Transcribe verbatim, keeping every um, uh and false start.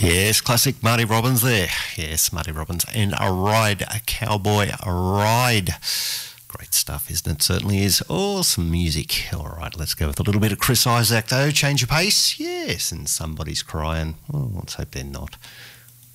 Yes, classic Marty Robbins there. Yes, Marty Robbins and A Ride, a Cowboy a Ride. Great stuff, isn't it? Certainly is. Awesome music. All right, let's go with a little bit of Chris Isaak, though. Change your pace? Yes, and somebody's crying. Oh, let's hope they're not.